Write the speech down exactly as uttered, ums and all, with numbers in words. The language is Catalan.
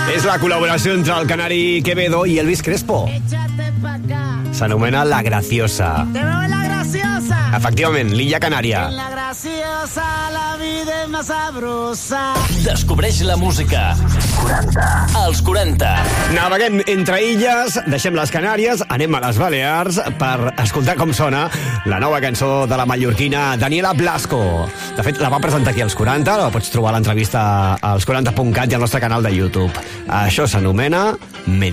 És la col·laboració entre el canari Quevedo i Elvis Crespo. S'anomena La Graciosa. Te veo en La Graciosa. Efectivament, l'illa Canària. En La Graciosa la vida és més sabrosa. Descobreix la música. quaranta. Els quaranta. Naveguem entre illes, deixem les Canàries, anem a les Balears per escoltar com sona la nova cançó de la mallorquina Daniela Blasco. De fet, la va presentar aquí als quaranta, la pots trobar a l'entrevista als quaranta punt cat i al nostre canal de YouTube. Això s'anomena Men